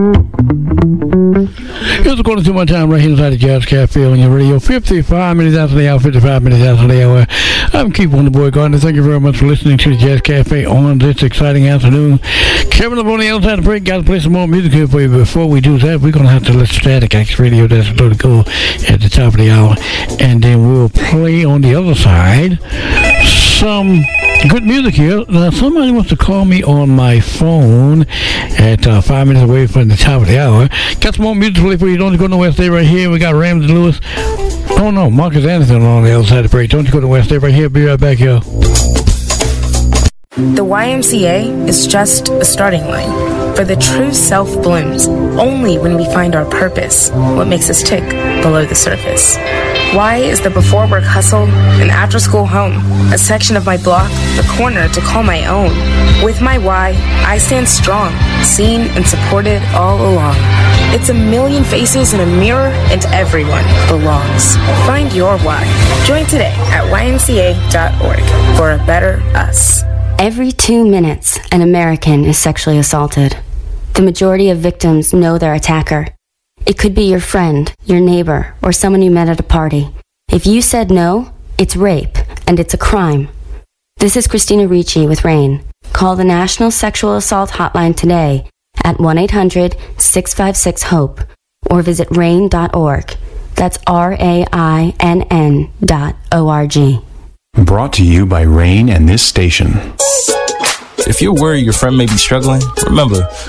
Here's according to my time right here inside the Jazz Cafe on your radio. 55 minutes after the hour, 55 minutes after the hour. I'm Keith Wonderboy Gardner. Thank you very much for listening to the Jazz Cafe on this exciting afternoon. Kevin up on the other side of the break. Got to play some more music here for you. Before we do that, we're going to have to let Static X Radio That's to go at the top of the hour. And then we'll play on the other side some good music here. Now, somebody wants to call me on my phone at 5 minutes away from the top of the hour. Got some more music to play for you. Don't you go nowhere. Stay right here. We got Ramsey Lewis. Oh, no. Marcus Anderson on the other side of the break. Don't you go nowhere. Stay right here. Be right back, yo. The YMCA is just a starting line, for the true self blooms only when we find our purpose, what makes us tick below the surface. Y is the before-work hustle, an after-school home, a section of my block, the corner to call my own. With my Y, I stand strong, seen and supported all along. It's a million faces in a mirror, and everyone belongs. Find your Y. Join today at ymca.org for a better us. Every 2 minutes, an American is sexually assaulted. The majority of victims know their attacker. It could be your friend, your neighbor, or someone you met at a party. If you said no, it's rape, and it's a crime. This is Christina Ricci with RAINN. Call the National Sexual Assault Hotline today at 1-800-656-HOPE or visit RAINN.org. That's RAINN.org. Brought to you by RAINN and this station. If you're worried your friend may be struggling, remember,